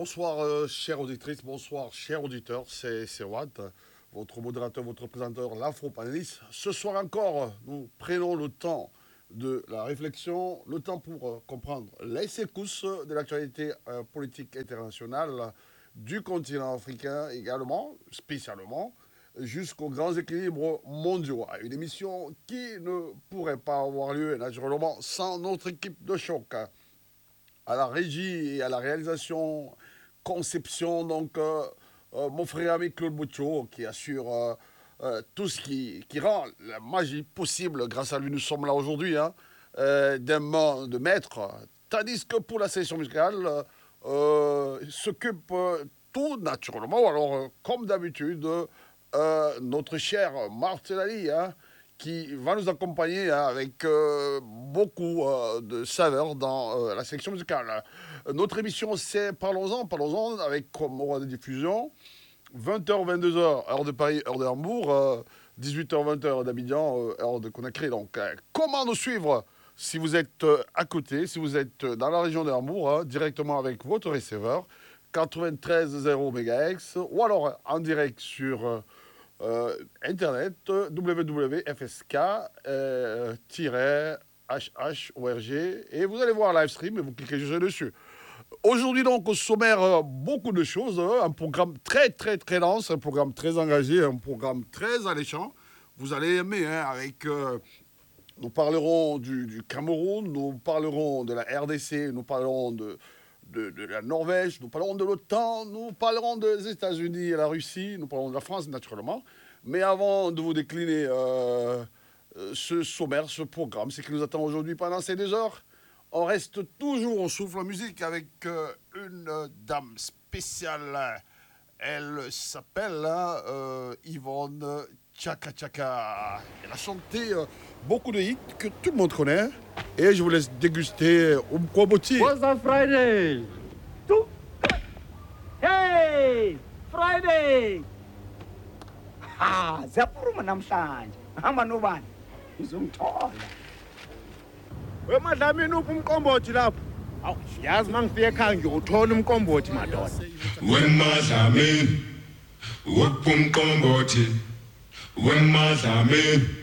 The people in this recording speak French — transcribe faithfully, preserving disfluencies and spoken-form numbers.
bonsoir, euh, chères auditrices, bonsoir, chers auditeurs. C'est c'est Watt, votre modérateur, votre présentateur, l'afro-panéliste. Ce soir encore, nous prenons le temps de la réflexion, le temps pour euh, comprendre les secousses de l'actualité euh, politique internationale du continent africain également, spécialement, jusqu'aux grands équilibres mondiaux. Une émission qui ne pourrait pas avoir lieu naturellement sans notre équipe de choc. À la régie et à la réalisation, conception, donc euh, euh, mon frère ami Claude Boutcho qui assure euh, euh, tout ce qui, qui rend la magie possible. Grâce à lui, nous sommes là aujourd'hui, hein, euh, d'un main de maître. Tandis que pour la sélection musicale, euh, il s'occupe euh, tout naturellement. Alors, euh, comme d'habitude, euh, notre cher Martelali, hein, qui va nous accompagner hein, avec euh, beaucoup euh, de saveur dans euh, la section musicale. Notre émission, c'est Parlons-en, Parlons-en, avec comme horaire de diffusion, vingt heures, vingt-deux heures, heure de Paris, heure de Hambourg, euh, dix-huit heures, vingt heures d'Abidjan, euh, heure de Conakry. Donc, euh, comment nous suivre si vous êtes euh, à côté, si vous êtes dans la région de Hambourg, hein, directement avec votre receveur, quatre-vingt-treize zéro mégahertz, ou alors en direct sur... Euh, Euh, Internet, w w w point f s k tiret h h org, et vous allez voir live stream et vous cliquez juste dessus. Aujourd'hui donc au sommaire, euh, beaucoup de choses, hein, un programme très très très dense, un programme très engagé, un programme très alléchant. Vous allez aimer, hein, avec... Euh, nous parlerons du, du Cameroun, nous parlerons de la R D C, nous parlerons de... De, de la Norvège, nous parlerons de l'OTAN, nous parlerons des États-Unis et la Russie, nous parlerons de la France naturellement. Mais avant de vous décliner euh, ce sommaire, ce programme, c'est qui nous attend aujourd'hui pendant ces deux heures, on reste toujours, on souffle en musique avec euh, une dame spéciale. Elle s'appelle euh, Yvonne Chaka Chaka. Elle a chanté euh, beaucoup de hits que tout le monde connaît. Et je vous laisse déguster Umkwaboti. What's up, Friday? Two. Hey, Friday. Ah, zaphuma namhlanje. Hamba nobani? Uzongithola. Wemadlamini uphi umqombothi lapho? Awu, siyazi mangifika ekhaya ngiyothola umqombothi madoda. Wemadlamini uphi umqombothi? Wemadlamini